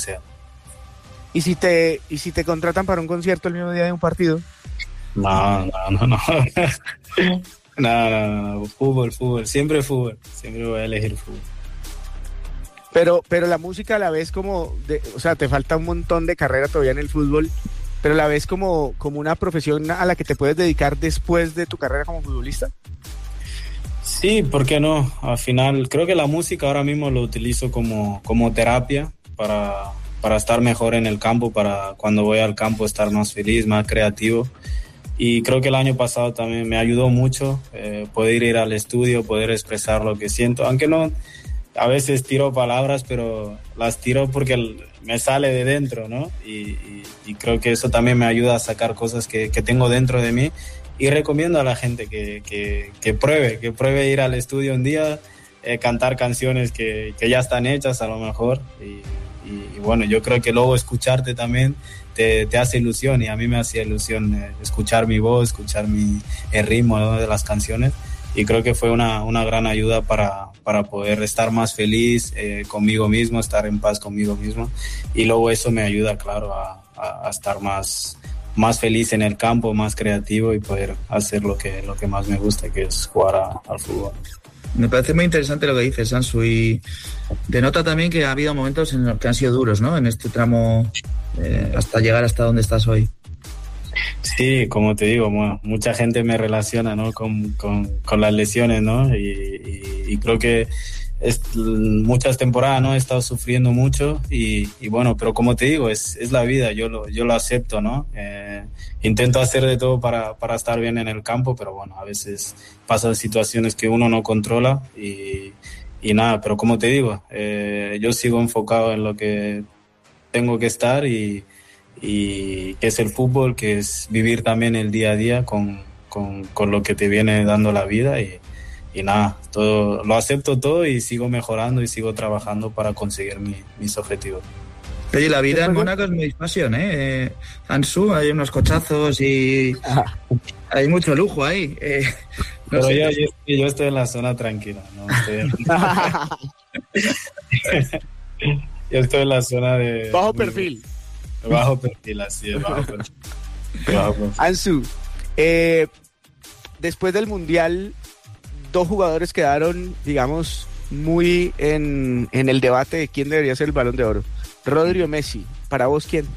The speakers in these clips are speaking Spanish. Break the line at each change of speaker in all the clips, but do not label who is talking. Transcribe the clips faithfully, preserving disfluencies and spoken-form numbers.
sea.
¿Y si te, y si te contratan para un concierto el mismo día de un partido?
No, no, no, no. No, no, no, fútbol, fútbol, siempre fútbol, siempre voy a elegir fútbol.
Pero, pero la música la ves como, de, o sea, te falta un montón de carrera todavía en el fútbol, pero la ves como, como una profesión a la que te puedes dedicar después de tu carrera como futbolista.
Sí, ¿por qué no? Al final, creo que la música ahora mismo lo utilizo como, como terapia para, para estar mejor en el campo, para cuando voy al campo estar más feliz, más creativo. Y creo que el año pasado también me ayudó mucho eh, poder ir al estudio, poder expresar lo que siento, aunque no, a veces tiro palabras, pero las tiro porque me sale de dentro, ¿no? Y, y, y creo que eso también me ayuda a sacar cosas que, que tengo dentro de mí, y recomiendo a la gente que, que, que pruebe, que pruebe ir al estudio un día, eh, cantar canciones que, que ya están hechas a lo mejor, y, y, y bueno, yo creo que luego escucharte también Te, te hace ilusión, y a mí me hacía ilusión eh, escuchar mi voz, escuchar mi, el ritmo, ¿no?, de las canciones, y creo que fue una, una gran ayuda para, para poder estar más feliz eh, conmigo mismo, estar en paz conmigo mismo, y luego eso me ayuda, claro, a, a, a estar más, más feliz en el campo, más creativo, y poder hacer lo que, lo que más me gusta, que es jugar a, al fútbol.
Me parece muy interesante lo que dices, Ansu, y denota también que ha habido momentos en los que han sido duros, ¿no?, en este tramo eh, hasta llegar hasta donde estás hoy.
Sí, como te digo, bueno, mucha gente me relaciona, ¿no?, con, con, con las lesiones, ¿no? Y, y, y creo que es, muchas temporadas, ¿no?, he estado sufriendo mucho, y, y bueno, pero como te digo, es, es la vida, yo lo, yo lo acepto, ¿no? Eh, intento hacer de todo para, para estar bien en el campo, pero bueno, a veces pasan situaciones que uno no controla, y, y nada, pero como te digo, eh, yo sigo enfocado en lo que tengo que estar, y, y que es el fútbol, que es vivir también el día a día con, con, con lo que te viene dando la vida, y, y nada, todo, lo acepto todo, y sigo mejorando y sigo trabajando para conseguir mi, mis objetivos.
Oye, la vida en Mónaco es muy pasión, ¿eh? eh Ansu, hay unos cochazos y hay mucho lujo ahí. Eh, no
Pero
sé.
yo, yo, yo estoy en la zona tranquila, ¿no? Estoy en... Yo estoy en la zona de...
Bajo perfil.
Bajo perfil, así es, bajo perfil. Bajo perfil.
Ansu, eh, después del Mundial, dos jugadores quedaron, digamos, muy en, en el debate de quién debería ser el Balón de Oro. Rodri o Messi. ¿Para vos quién?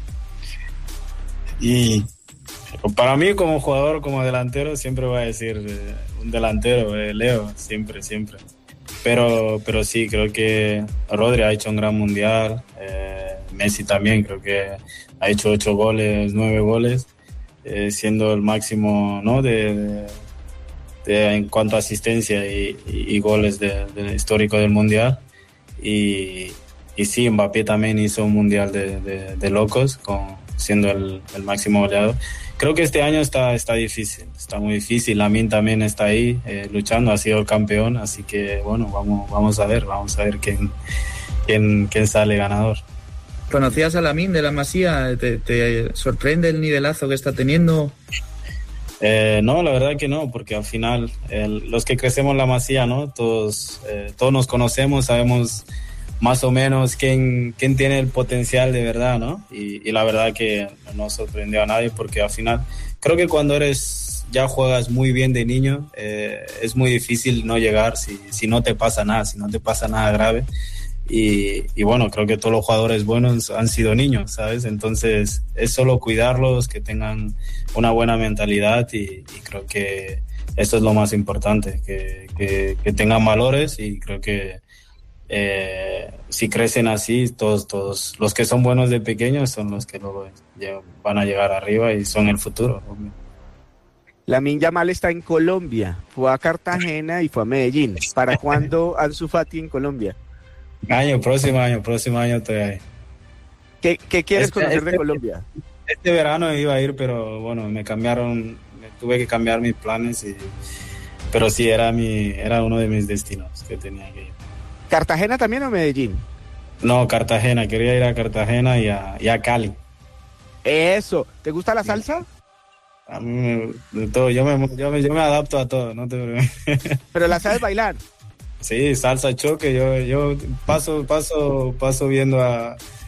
Y para mí, como jugador, como delantero, siempre voy a decir eh, un delantero, eh, Leo, siempre, siempre. Pero, pero sí, creo que Rodri ha hecho un gran mundial, eh, Messi también, creo que ha hecho ocho goles, nueve goles, eh, siendo el máximo, ¿no?, de, de, de, en cuanto a asistencia y, y, y goles de, de histórico del mundial. Y, y sí, Mbappé también hizo un mundial de, de, de locos, con, siendo el, el máximo goleador. Creo que este año está, está difícil, está muy difícil. Lamine también está ahí eh, luchando, ha sido el campeón, así que bueno, vamos, vamos a ver, vamos a ver quién, quién, quién sale ganador.
¿Conocías a Lamine de la Masía? ¿Te, te sorprende el nivelazo que está teniendo?
Eh, no, la verdad que no, porque al final el, los que crecemos en la Masía, ¿no?, todos, eh, todos nos conocemos, sabemos más o menos quién, quién tiene el potencial de verdad, ¿no? Y, y la verdad que no sorprendió a nadie, porque al final creo que cuando eres, ya juegas muy bien de niño, eh, es muy difícil no llegar si, si no te pasa nada, si no te pasa nada grave. Y, y bueno, creo que todos los jugadores buenos han sido niños, ¿sabes? Entonces es solo cuidarlos, que tengan una buena mentalidad, y, y creo que eso es lo más importante, que, que, que tengan valores, y creo que Eh, si crecen así, todos, todos los que son buenos de pequeños son los que luego van a llegar arriba y son el futuro.
Lamine Yamal está en Colombia, fue a Cartagena y fue a Medellín. ¿Para cuándo Ansu Fati en Colombia?
Año, próximo año, próximo año estoy ahí.
¿Qué, qué quieres
este,
conocer
este,
de Colombia?
Este verano iba a ir, pero bueno, me cambiaron, me tuve que cambiar mis planes, y, pero sí, era, mi, era uno de mis destinos que tenía que ir.
¿Cartagena también o Medellín?
No, Cartagena, quería ir a Cartagena y a, y a Cali.
Eso, ¿te gusta la salsa?
A mí, de todo, yo me, yo me, yo me adapto a todo, no te preocupes.
¿Pero la sabes bailar?
Sí, salsa choque, yo, yo paso, paso, paso viendo a,